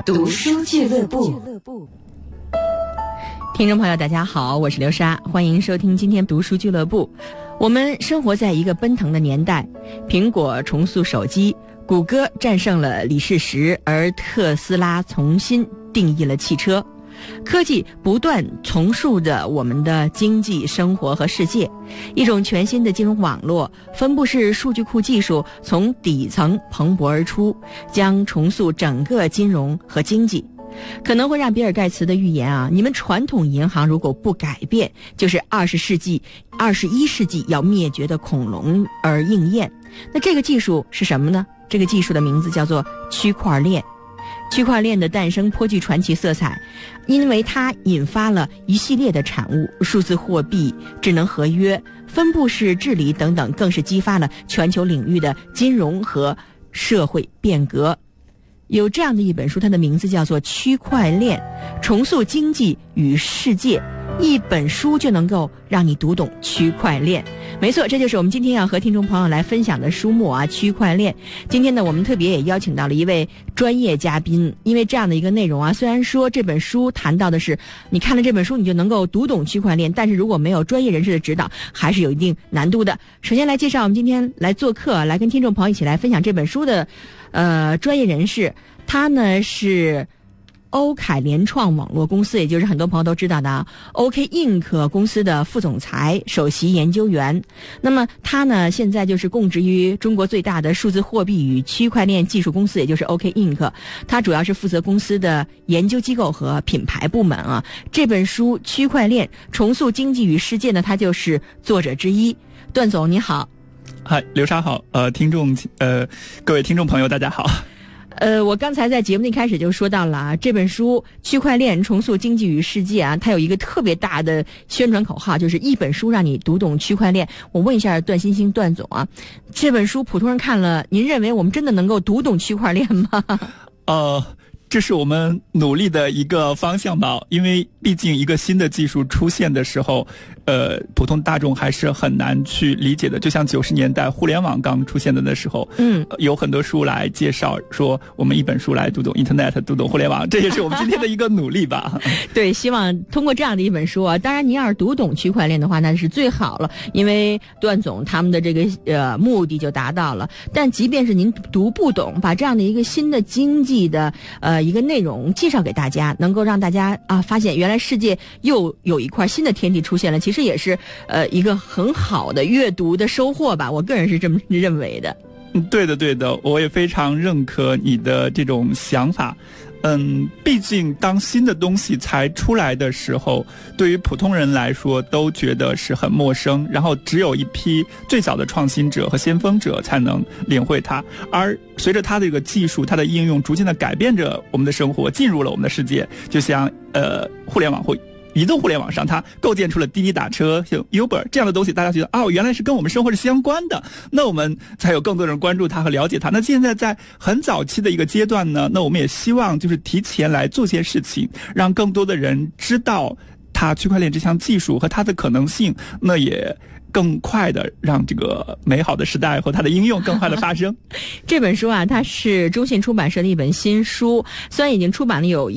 读书俱乐部。听众朋友大家好，我是刘莎，欢迎收听今天读书俱乐部。我们生活在一个奔腾的年代，苹果重塑手机，谷歌战胜了李世石，而特斯拉重新定义了汽车。科技不断重塑着我们的经济生活和世界，一种全新的金融网络分布式数据库技术从底层蓬勃而出，将重塑整个金融和经济。可能会让比尔盖茨的预言啊，你们传统银行如果不改变，就是21世纪要灭绝的恐龙而应验。那这个技术是什么呢？这个技术的名字叫做区块链。区块链的诞生颇具传奇色彩，因为它引发了一系列的产物，数字货币、智能合约、分布式治理等等，更是激发了全球领域的金融和社会变革。有这样的一本书，它的名字叫做《区块链：重塑经济与世界》，一本书就能够让你读懂区块链。没错，这就是我们今天要和听众朋友来分享的书目啊，区块链。今天呢，我们特别也邀请到了一位专业嘉宾，因为这样的一个内容啊，虽然说这本书谈到的是你看了这本书你就能够读懂区块链，但是如果没有专业人士的指导，还是有一定难度的。首先来介绍我们今天来做客，来跟听众朋友一起来分享这本书的专业人士，他呢是欧凯联创网络公司，也就是很多朋友都知道的OK Inc 公司的副总裁、首席研究员。那么他呢，现在就是供职于中国最大的数字货币与区块链技术公司，也就是 OK Inc。他主要是负责公司的研究机构和品牌部门啊。这本书《区块链：重塑经济与世界》呢，他就是作者之一。段总你好。 嗨，刘莎好，各位听众朋友大家好。 我刚才在节目一开始就说到了啊，这本书《区块链：重塑经济与世界》啊，它有一个特别大的宣传口号，就是一本书让你读懂区块链。我问一下段新兴段总啊，这本书普通人看了，您认为我们真的能够读懂区块链吗？ 这是我们努力的一个方向吧，因为毕竟一个新的技术出现的时候，普通大众还是很难去理解的。就像90年代互联网刚出现的那时候，有很多书来介绍说我们一本书来读懂 Internet， 读懂互联网，这也是我们今天的一个努力吧。 对，希望通过这样的一本书啊，当然您要是读懂区块链的话，那是最好了，因为段总他们的这个目的就达到了。但即便是您读不懂，把这样的一个新的经济的一个内容介绍给大家，能够让大家啊发现原来世界又有一块新的天地出现了，其实也是一个很好的阅读的收获吧，我个人是这么认为的。 对的，我也非常认可你的这种想法。毕竟当新的东西才出来的时候，对于普通人来说都觉得是很陌生，然后只有一批最早的创新者和先锋者才能领会它。而随着它的这个技术，它的应用逐渐的改变着我们的生活，进入了我们的世界，就像互联网或移动互联网上，它构建出了滴滴打车、像 Uber 这样的东西，大家觉得原来是跟我们生活是相关的，那我们才有更多人关注它和了解它。那现在在很早期的一个阶段呢，那我们也希望就是提前来做些事情，让更多的人知道它区块链这项技术和它的可能性，那也更快的让这个美好的时代和它的应用更快的发生。 这本书啊，它是中信出版社的一本新书，虽然已经出版了有